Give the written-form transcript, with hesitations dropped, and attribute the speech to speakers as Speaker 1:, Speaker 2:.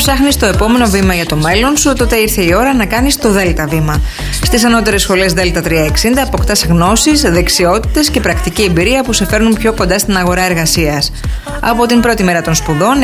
Speaker 1: ψάχνεις το επόμενο βήμα για το μέλλον σου, τότε ήρθε η ώρα να κάνεις το Δέλτα βήμα. Στις ανώτερες σχολές Δέλτα 360 αποκτάς γνώσεις, δεξιότητες και πρακτική εμπειρία που σε φέρνουν πιο κοντά στην αγορά εργασίας. Από την πρώτη μέρα των σπουδών